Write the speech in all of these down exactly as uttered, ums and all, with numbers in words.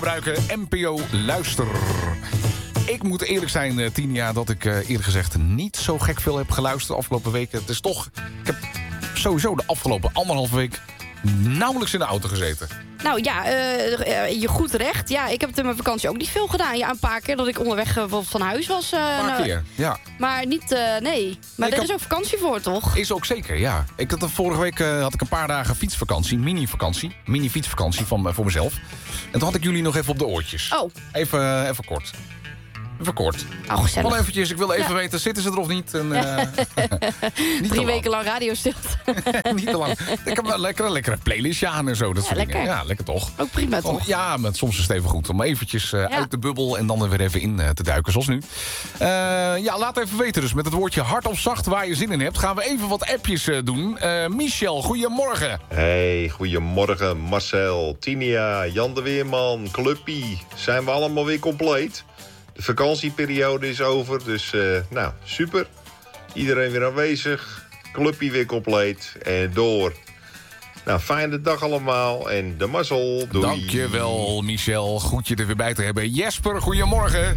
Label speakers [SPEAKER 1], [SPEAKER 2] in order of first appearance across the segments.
[SPEAKER 1] gebruiken. N P O Luister. Ik moet eerlijk zijn, uh, tien jaar, dat ik uh, eerlijk gezegd niet zo gek veel heb geluisterd de afgelopen weken. Het is toch... Ik heb sowieso de afgelopen anderhalve week nauwelijks in de auto gezeten.
[SPEAKER 2] Nou ja, uh, je goed recht. Ja, ik heb het in mijn vakantie ook niet veel gedaan. Ja, een paar keer dat ik onderweg uh, van huis was. Uh,
[SPEAKER 1] een paar
[SPEAKER 2] nou,
[SPEAKER 1] keer, ja.
[SPEAKER 2] Maar niet, uh, nee. Maar er
[SPEAKER 1] had...
[SPEAKER 2] is ook vakantie voor, toch?
[SPEAKER 1] Is ook zeker, ja. Ik had, vorige week uh, had ik een paar dagen fietsvakantie, mini-vakantie. Mini-fietsvakantie van, uh, voor mezelf. En toen had ik jullie nog even op de oortjes.
[SPEAKER 2] Oh.
[SPEAKER 1] Even, uh, even kort. Even kort.
[SPEAKER 2] Oh, gezellig.
[SPEAKER 1] Wel eventjes, ik wil even ja. weten, zitten ze er of niet? En, uh, niet
[SPEAKER 2] Drie weken lang radiostilte.
[SPEAKER 1] Niet te lang. Ik heb wel lekkere, lekkere playlistje aan en zo. Dat
[SPEAKER 2] ja,
[SPEAKER 1] soort
[SPEAKER 2] lekker.
[SPEAKER 1] dingen. Ja, lekker toch?
[SPEAKER 2] Ook prima toch?
[SPEAKER 1] Ja, maar soms is het even goed om eventjes uh, ja. uit de bubbel en dan er weer even in uh, te duiken, zoals nu. Uh, ja, laat even weten dus met het woordje hard of zacht waar je zin in hebt. Gaan we even wat appjes uh, doen. Uh, Michel, goedemorgen.
[SPEAKER 3] Hey, goedemorgen Marcel, Tinia, Jan de Weerman, Cluppie. Zijn we allemaal weer compleet? De vakantieperiode is over, dus uh, nou, super. Iedereen weer aanwezig, clubje weer compleet en door. Nou, fijne dag allemaal en de mazzel. Doei.
[SPEAKER 1] Dankjewel, Michel. Goed je er weer bij te hebben. Jesper, goedemorgen.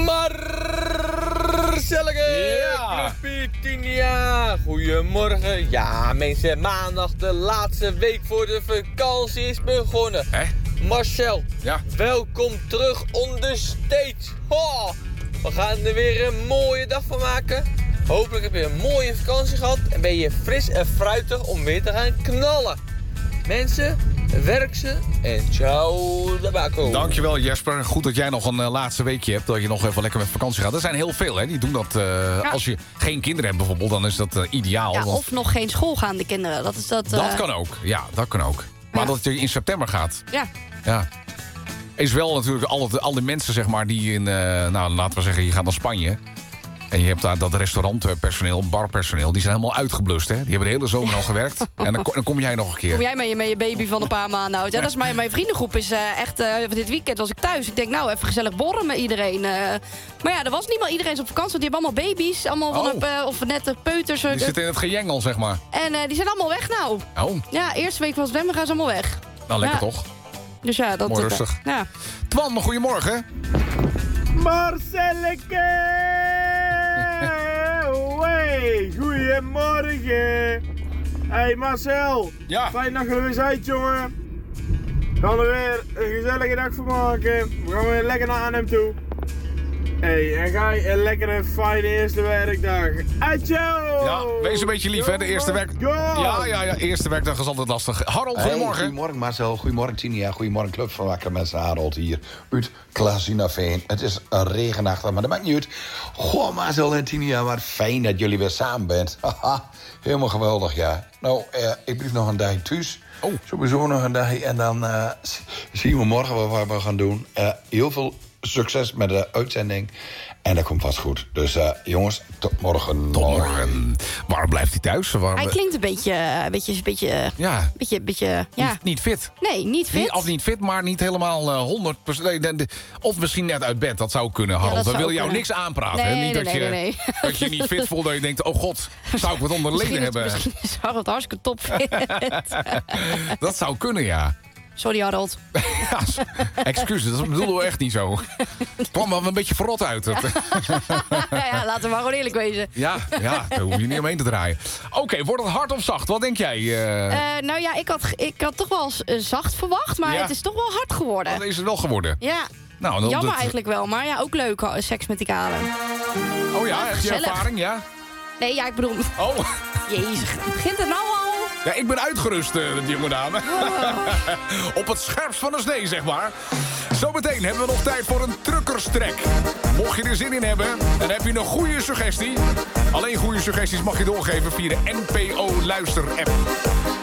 [SPEAKER 4] Marcellige,
[SPEAKER 1] ja.
[SPEAKER 4] Clubje, Tinia. Goedemorgen. Ja, mensen, maandag de laatste week voor de vakantie is begonnen.
[SPEAKER 1] Hè?
[SPEAKER 4] Marcel,
[SPEAKER 1] ja.
[SPEAKER 4] welkom terug on the stage. Ho, we gaan er weer een mooie dag van maken. Hopelijk heb je een mooie vakantie gehad en ben je fris en fruitig om weer te gaan knallen. Mensen, werk ze en ciao de bako.
[SPEAKER 1] Dankjewel Jesper. Goed dat jij nog een uh, laatste weekje hebt. Dat je nog even lekker met vakantie gaat. Er zijn heel veel, hè. Die doen dat. Uh, ja. Als je geen kinderen hebt bijvoorbeeld, dan is dat uh, ideaal.
[SPEAKER 2] Ja,
[SPEAKER 1] want...
[SPEAKER 2] Of nog geen schoolgaande kinderen. Dat, is dat, uh...
[SPEAKER 1] dat kan ook. Ja, dat kan ook. Maar ja. dat je in september gaat.
[SPEAKER 2] Ja.
[SPEAKER 1] Ja. Is wel natuurlijk al, al die mensen, zeg maar, die in... Uh, nou, laten we zeggen, je gaat naar Spanje. En je hebt daar dat restaurantpersoneel, barpersoneel. Die zijn helemaal uitgeblust, hè. Die hebben de hele zomer al gewerkt. En dan, dan kom jij nog een keer.
[SPEAKER 2] Kom jij met je, met je baby van een paar maanden oud. Ja, dat is mijn, mijn vriendengroep is uh, echt... Uh, dit weekend was ik thuis. Ik denk, nou, even gezellig borren met iedereen. Uh, maar ja, er was niemand. Iedereen is op vakantie. Want die hebben allemaal baby's. Allemaal van
[SPEAKER 1] oh.
[SPEAKER 2] een, uh, of net de peuters.
[SPEAKER 1] Die zitten in het gejengel, zeg maar.
[SPEAKER 2] En uh, die zijn allemaal weg nou.
[SPEAKER 1] Oh.
[SPEAKER 2] Ja, eerste week was zwemmen, gaan ze allemaal weg.
[SPEAKER 1] Nou, lekker
[SPEAKER 2] ja.
[SPEAKER 1] toch?
[SPEAKER 2] Dus ja, dat...
[SPEAKER 1] Mooi
[SPEAKER 2] uh,
[SPEAKER 1] rustig.
[SPEAKER 2] Ja.
[SPEAKER 1] Twan, maar goedemorgen.
[SPEAKER 5] Marcelleke! Hey, goedemorgen. Hey Marcel.
[SPEAKER 1] Ja.
[SPEAKER 5] Fijn dat je er weer bent, jongen. We gaan er weer een gezellige dag van maken. We gaan weer lekker naar Arnhem toe. Hey, en ga je een lekkere, fijne eerste werkdag. Atjo!
[SPEAKER 1] Ja, wees een beetje lief, hè, de eerste werk... Ja, ja, ja, eerste werkdag is altijd lastig. Harold, goedemorgen.
[SPEAKER 6] Hey, goedemorgen Marcel, goedemorgen Tinia, goedemorgen Club van Wakker met Harold hier uit Klazinaveen. Het is een regenachtig, maar dat maakt niet uit. Goh, Marcel en Tinia, wat fijn dat jullie weer samen bent. Haha, helemaal geweldig, ja. Nou, eh, ik blijf nog een dag thuis.
[SPEAKER 1] Oh.
[SPEAKER 6] Sowieso nog een dag en dan uh, zien we morgen wat we gaan doen. Uh, heel veel succes met de uitzending. En dat komt vast goed. Dus uh, jongens, tot morgen.
[SPEAKER 1] Tot morgen. Waarom blijft hij thuis? Waarom...
[SPEAKER 2] Hij klinkt een beetje... Een beetje, een beetje,
[SPEAKER 1] ja.
[SPEAKER 2] beetje, beetje ja.
[SPEAKER 1] Niet, niet fit.
[SPEAKER 2] Nee, niet fit.
[SPEAKER 1] Niet, of niet fit, maar niet helemaal uh, honderd procent. Of misschien net uit bed. Dat zou kunnen, Harold.
[SPEAKER 2] Ja,
[SPEAKER 1] Dan wil jou
[SPEAKER 2] kunnen.
[SPEAKER 1] niks aanpraten.
[SPEAKER 2] Nee,
[SPEAKER 1] hè? Niet
[SPEAKER 2] nee,
[SPEAKER 1] dat,
[SPEAKER 2] nee,
[SPEAKER 1] je,
[SPEAKER 2] nee, nee.
[SPEAKER 1] dat je niet fit voelt. Dat je denkt, oh god, zou ik wat onder de leden hebben?
[SPEAKER 2] Misschien is Harold hartstikke top fit.
[SPEAKER 1] Dat zou kunnen, ja.
[SPEAKER 2] Sorry, Harold.
[SPEAKER 1] Ja, excuses, dat bedoelen we echt niet zo. Het kwam wel een beetje verrot uit.
[SPEAKER 2] Ja, ja, laten we maar gewoon eerlijk wezen.
[SPEAKER 1] Ja, ja, daar hoef je niet omheen te draaien. Oké, okay, wordt het hard of zacht? Wat denk jij? Uh...
[SPEAKER 2] Uh, nou ja, ik had, ik had toch wel uh, zacht verwacht, maar ja. Het is toch wel hard geworden.
[SPEAKER 1] Wat is het wel geworden?
[SPEAKER 2] Ja,
[SPEAKER 1] nou, dan
[SPEAKER 2] jammer
[SPEAKER 1] dat...
[SPEAKER 2] eigenlijk wel. Maar ja, ook leuk, seks met die kale.
[SPEAKER 1] Oh ja, heb je ervaring, ja?
[SPEAKER 2] Nee, ja, ik bedoel...
[SPEAKER 1] Oh.
[SPEAKER 2] Jezus, begint het nou al?
[SPEAKER 1] Ja, ik ben uitgerust, uh, de jonge dame. Oh. Op het scherpst van de snee, zeg maar. Zometeen hebben we nog tijd voor een truckerstrek. Mocht je er zin in hebben, dan heb je een goede suggestie. Alleen goede suggesties mag je doorgeven via de N P O Luister-app.